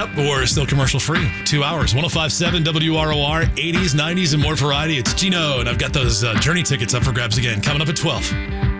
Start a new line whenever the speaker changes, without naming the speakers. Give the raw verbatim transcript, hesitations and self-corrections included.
Yep, or still commercial free. Two hours. one oh five point seven W R O R, eighties, nineties, and more variety. It's Gino, and I've got those uh, Journey tickets up for grabs again. Coming up at twelve.